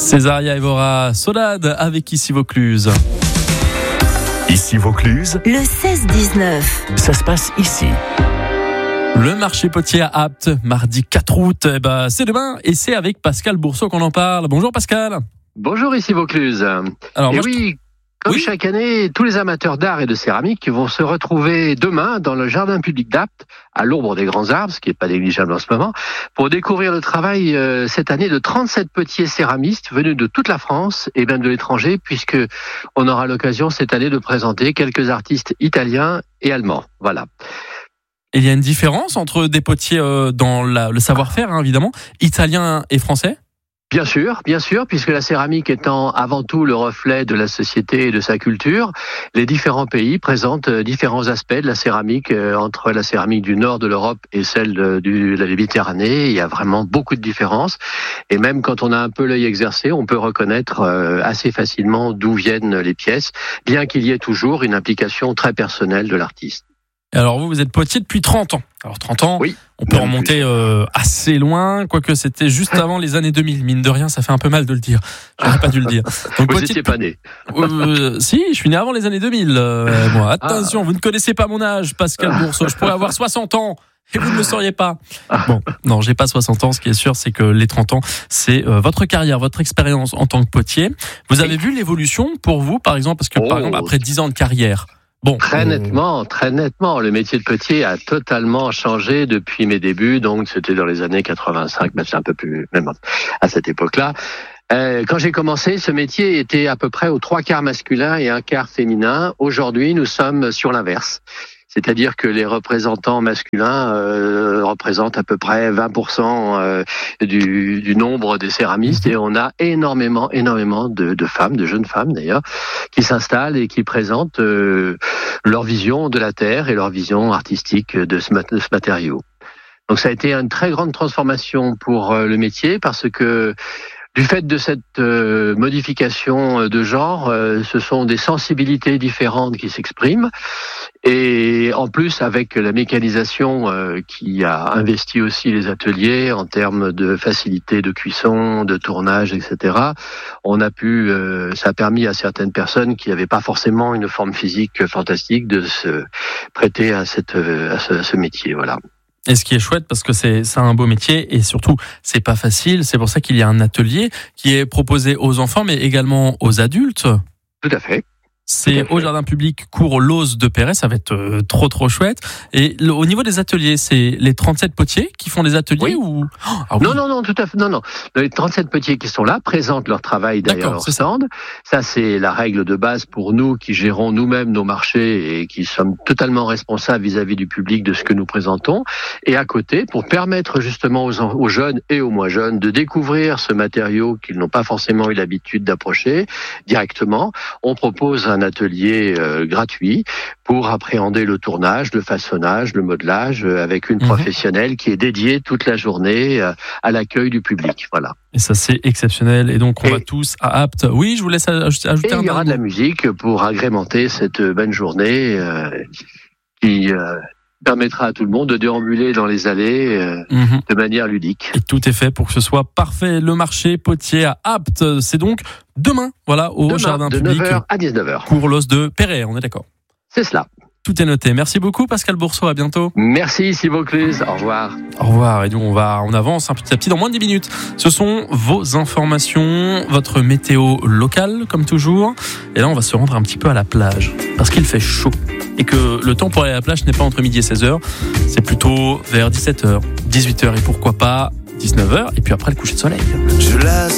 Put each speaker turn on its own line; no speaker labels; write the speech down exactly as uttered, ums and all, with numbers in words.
Césaria Evora, Solade avec Ici Vaucluse.
Ici Vaucluse,
le seize dix-neuf.
Ça se passe ici.
Le marché potier à Apt, mardi quatre août, eh ben, c'est demain et c'est avec Pascal Bourseau qu'on en parle. Bonjour Pascal.
Bonjour, ici Vaucluse.
Alors,
et
moi,
oui, comme
oui
chaque année, tous les amateurs d'art et de céramique vont se retrouver demain dans le jardin public d'Apt, à l'ombre des grands arbres, ce qui n'est pas négligeable en ce moment, pour découvrir le travail euh, cette année de trente-sept potiers céramistes venus de toute la France et même de l'étranger, puisque on aura l'occasion cette année de présenter quelques artistes italiens et allemands. Voilà.
Il y a une différence entre des potiers euh, dans la, le savoir-faire, hein, évidemment, italien et français ?
Bien sûr, bien sûr, puisque la céramique étant avant tout le reflet de la société et de sa culture, les différents pays présentent différents aspects de la céramique. Entre la céramique du nord de l'Europe et celle de, de la Méditerranée, il y a vraiment beaucoup de différences. Et même quand on a un peu l'œil exercé, on peut reconnaître assez facilement d'où viennent les pièces, bien qu'il y ait toujours une implication très personnelle de l'artiste.
Alors vous, vous êtes potier depuis trente ans. Alors trente ans,
oui,
on peut remonter euh, assez loin, quoique c'était juste avant les années deux mille. Mine de rien, ça fait un peu mal de le dire. J'aurais pas dû le dire.
Donc, vous n'étiez pas né.
Euh, si, je suis né avant les années deux mille. Euh, moi. Attention, ah. Vous ne connaissez pas mon âge, Pascal Bourseau. Je pourrais avoir soixante ans. Et vous ne le sauriez pas. Bon, non, j'ai pas soixante ans. Ce qui est sûr, c'est que les trente ans, c'est euh, votre carrière, votre expérience en tant que potier. Vous avez vu l'évolution pour vous, par exemple, parce que oh. par exemple, après dix ans de carrière, bon,
très nettement, très nettement. Le métier de potier a totalement changé depuis mes débuts. Donc, c'était dans les années quatre-vingt-cinq, mais c'est un peu plus, même à cette époque-là. Euh, quand j'ai commencé, ce métier était à peu près aux trois quarts masculin et un quart féminin. Aujourd'hui, nous sommes sur l'inverse. C'est-à-dire que les représentants masculins euh, représentent à peu près vingt pour cent euh, du, du nombre des céramistes, et on a énormément, énormément de, de femmes, de jeunes femmes d'ailleurs, qui s'installent et qui présentent euh, leur vision de la terre et leur vision artistique de ce, de ce matériau. Donc ça a été une très grande transformation pour euh, le métier, parce que du fait de cette euh, modification de genre, euh, ce sont des sensibilités différentes qui s'expriment. Et en plus, avec la mécanisation euh, qui a investi aussi les ateliers en termes de facilité de cuisson, de tournage, et cetera, on a pu, euh, ça a permis à certaines personnes qui n'avaient pas forcément une forme physique fantastique de se prêter à, cette, à ce, à ce métier. Voilà.
Et ce qui est chouette, parce que c'est, c'est un beau métier et surtout, c'est pas facile. C'est pour ça qu'il y a un atelier qui est proposé aux enfants, mais également aux adultes.
Tout à fait.
C'est au jardin public cours Lose de Perret, ça va être euh, trop trop chouette. Et le, au niveau des ateliers, c'est les trente-sept potiers qui font des ateliers, oui. ou oh, ah, oui.
Non non non, tout à fait non non. Les trente-sept potiers qui sont là présentent leur travail derrière leur stand. Ça c'est la règle de base pour nous qui gérons nous-mêmes nos marchés et qui sommes totalement responsables vis-à-vis du public de ce que nous présentons. Et à côté, pour permettre justement aux, aux jeunes et aux moins jeunes de découvrir ce matériau qu'ils n'ont pas forcément eu l'habitude d'approcher directement, on propose un atelier euh, gratuit pour appréhender le tournage, le façonnage, le modelage euh, avec une mmh. professionnelle qui est dédiée toute la journée euh, à l'accueil du public. Voilà.
Et ça c'est exceptionnel. Et donc on et, va tous à Apt. Oui, je vous laisse ajouter, ajouter
et un. Il y aura de la musique pour agrémenter cette belle journée euh, qui euh, permettra à tout le monde de déambuler dans les allées euh, mmh. de manière ludique.
Et tout est fait pour que ce soit parfait. Le marché potier à Apt, c'est donc demain, voilà, au
demain,
jardin
de
public.
neuf heures à dix-neuf heures.
Cours Lose de Perret, on est d'accord.
C'est cela.
Tout est noté. Merci beaucoup Pascal Bourseau, à bientôt.
Merci, ici Vaucluse, au revoir.
Au revoir, et donc on va, on avance un petit à petit dans moins de dix minutes. Ce sont vos informations, votre météo locale comme toujours. Et là on va se rendre un petit peu à la plage, parce qu'il fait chaud. Et que le temps pour aller à la plage n'est pas entre midi et seize heures, c'est plutôt vers dix-sept heures, dix-huit heures et pourquoi pas dix-neuf heures, et puis après le coucher de soleil.
Je laisse